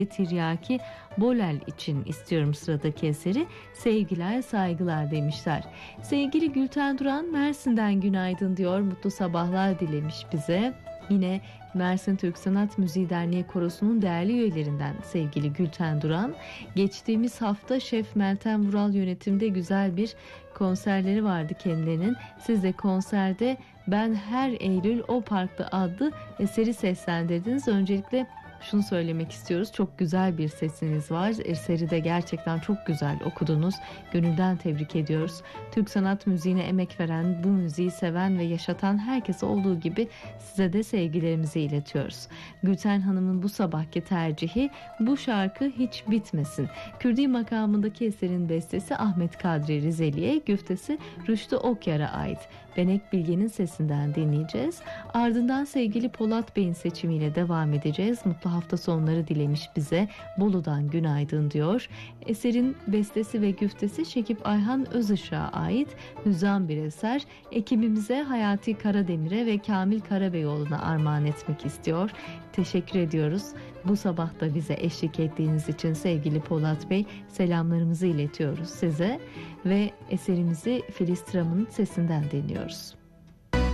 Tiryaki Bolel için istiyorum sıradaki eseri. Sevgiler saygılar demişler. Sevgili Gülten Duran Mersin'den günaydın diyor. Mutlu sabahlar dilemiş bize. Yine Mersin Türk Sanat Müziği Derneği Korosu'nun değerli üyelerinden sevgili Gülten Duran. Geçtiğimiz hafta Şef Meltem Vural yönetimde güzel bir konserleri vardı kendilerinin. Siz de konserde Ben Her Eylül O Park'ta adlı eseri seslendirdiniz. Öncelikle şunu söylemek istiyoruz. Çok güzel bir sesiniz var. Eseri de gerçekten çok güzel okudunuz. Gönülden tebrik ediyoruz. Türk sanat müziğine emek veren, bu müziği seven ve yaşatan herkese olduğu gibi size de sevgilerimizi iletiyoruz. Gülten Hanım'ın bu sabahki tercihi Bu Şarkı Hiç Bitmesin. Kürdi makamındaki eserin bestesi Ahmet Kadri Rizeli'ye, güftesi Rüştü Okyar'a ait. Benek Bilge'nin sesinden dinleyeceğiz. Ardından sevgili Polat Bey'in seçimiyle devam edeceğiz. Mutlu hafta sonları dilemiş bize. Bolu'dan günaydın diyor. Eserin bestesi ve güftesi Şekip Ayhan Özışık'a ait hüzan bir eser. Ekibimize Hayati Karademir'e ve Kamil Karabeyoğlu'na armağan etmek istiyor. Teşekkür ediyoruz. Bu sabah da bize eşlik ettiğiniz için sevgili Polat Bey, selamlarımızı iletiyoruz size ve eserimizi Filiz Tram'ın sesinden dinliyoruz.